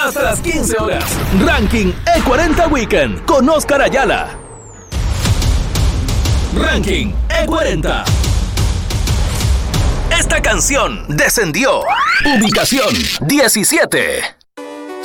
hasta las 15 horas. Ranking E40 Weekend con Oscar Ayala. Ranking E40. Esta canción descendió. Ubicación 17.